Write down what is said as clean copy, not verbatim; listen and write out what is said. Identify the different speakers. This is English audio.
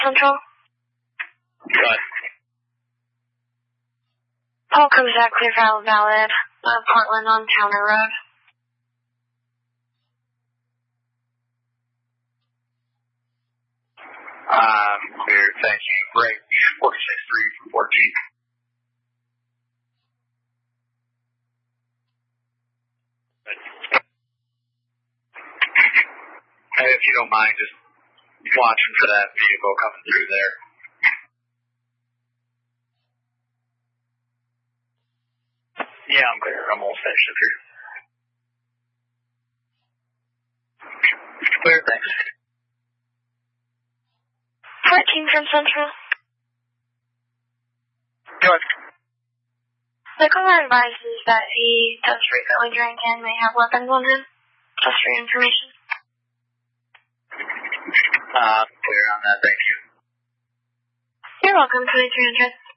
Speaker 1: Central.
Speaker 2: Good.
Speaker 1: Paul Kozak, clear file valid. Portland on Towner Road.
Speaker 2: Clear, thank you. Break 46-3 from 14. Hey, if you don't mind, just watching for that vehicle coming through there. Yeah, I'm clear. I'm almost finished up here. Clear, thanks.
Speaker 1: 14 from Central.
Speaker 2: Good.
Speaker 1: The caller advises that he does frequently drink and may have weapons on him. Just for your information.
Speaker 2: Clear on that, thank you.
Speaker 1: You're welcome, 2300.